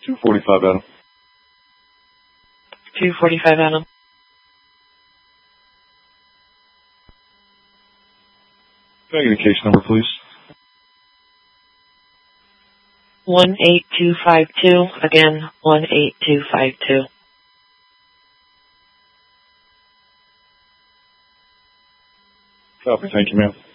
245 Adam. 245 Adam. Can I get a case number, please? 18252. Again, 18252. Copy. Thank you, ma'am.